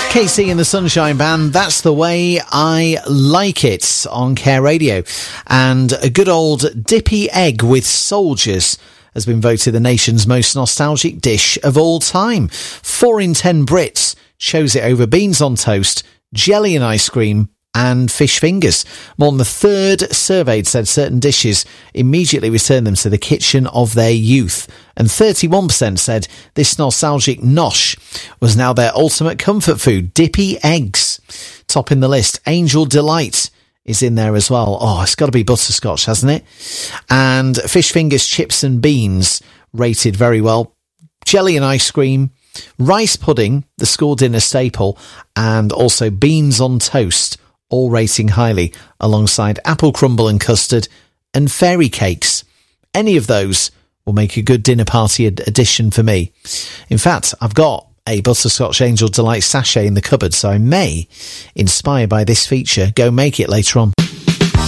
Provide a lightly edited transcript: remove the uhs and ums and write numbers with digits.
KC and the Sunshine Band, That's the Way I Like It on Care Radio. And a good old dippy egg with soldiers has been voted the nation's most nostalgic dish of all time. 4 in 10 Brits chose it over beans on toast, jelly and ice cream, and fish fingers. More than a third surveyed said certain dishes immediately returned them to the kitchen of their youth. And 31% said this nostalgic nosh was now their ultimate comfort food. Dippy eggs. Topping the list, Angel Delight is in there as well. Oh, it's got to be butterscotch, hasn't it? And fish fingers, chips and beans rated very well. Jelly and ice cream, rice pudding, the school dinner staple, and also beans on toast, all rating highly, alongside apple crumble and custard and fairy cakes. Any of those will make a good dinner party addition for me. In fact, I've got a Butterscotch Angel Delight sachet in the cupboard, so I may, inspired by this feature, go make it later on.